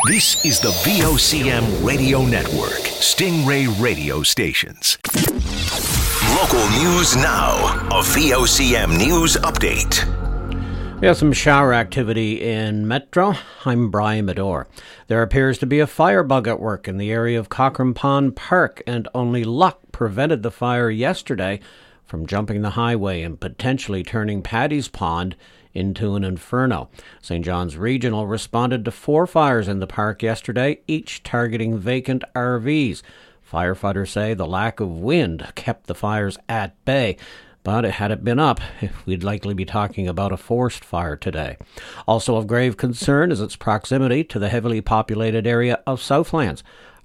This is the VOCM Radio Network, Stingray radio stations. Local news now, a VOCM news update. We have some shower activity in Metro. I'm Brian Medore. There appears to be a firebug at work in the area of Cochrane Pond Park, and only luck prevented the fire yesterday from jumping the highway and potentially turning Paddy's Pond into an inferno. St. John's Regional responded to 4 fires in the park yesterday, each targeting vacant RVs. Firefighters say the lack of wind kept the fires at bay, but had it been up, we'd likely be talking about a forest fire today. Also of grave concern is its proximity to the heavily populated area of Southlands.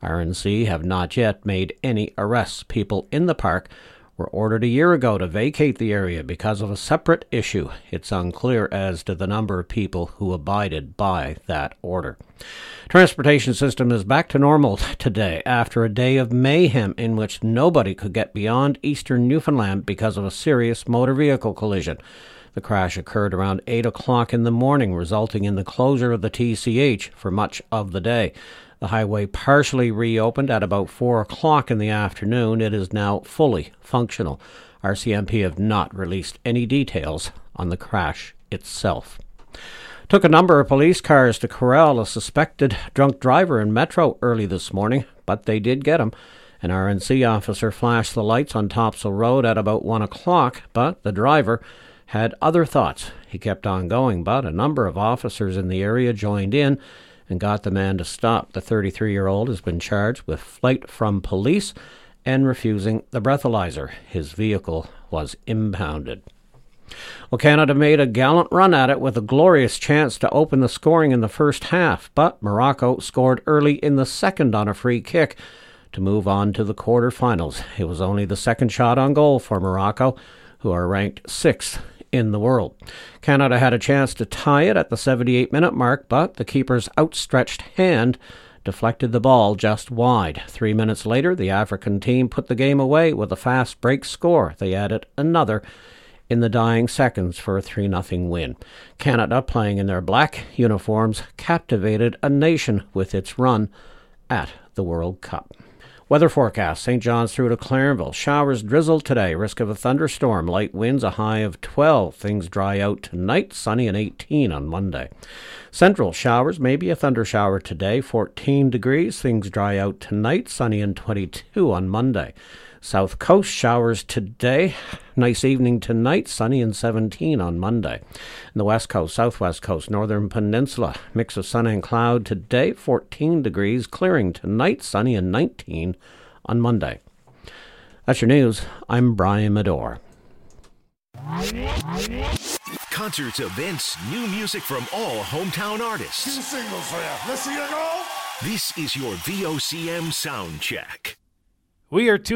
RNC have not yet made any arrests. People in the park were ordered a year ago to vacate the area because of a separate issue. It's unclear as to the number of people who abided by that order. Transportation system is back to normal today after a day of mayhem in which nobody could get beyond eastern Newfoundland because of a serious motor vehicle collision. The crash occurred around 8 o'clock in the morning, resulting in the closure of the TCH for much of the day. The highway partially reopened at about 4 o'clock in the afternoon. It is now fully functional. RCMP have not released any details on the crash itself. Took a number of police cars to corral a suspected drunk driver in Metro early this morning, but they did get him. An RNC officer flashed the lights on Topsail Road at about 1 o'clock, but the driver had other thoughts. He kept on going, but a number of officers in the area joined in and got the man to stop. The 33-year-old has been charged with flight from police and refusing the breathalyzer. His vehicle was impounded. Well, Canada made a gallant run at it with a glorious chance to open the scoring in the first half, but Morocco scored early in the second on a free kick to move on to the quarterfinals. It was only the second shot on goal for Morocco, who are ranked 6th in the world. Canada had a chance to tie it at the 78-minute mark, but the keeper's outstretched hand deflected the ball just wide. 3 minutes later, the African team put the game away with a fast break score. They added another in the dying seconds for a 3-0 win. Canada, playing in their black uniforms, captivated a nation with its run at the World Cup. Weather forecast, St. John's through to Clarenville. Showers, drizzle today, risk of a thunderstorm. Light winds, a high of 12. Things dry out tonight, sunny and 18 on Monday. Central, showers, maybe a thunder shower today, 14 degrees. Things dry out tonight, sunny and 22 on Monday. South Coast, showers today, nice evening tonight, sunny and 17 on Monday. And the West Coast, Southwest Coast, Northern Peninsula, mix of sun and cloud today, 14 degrees, clearing tonight, sunny and 19 on Monday. That's your news. I'm Brian Medore. Concerts, events, new music from all hometown artists. 2 singles for you. Let's see you go. This is your VOCM sound check. We are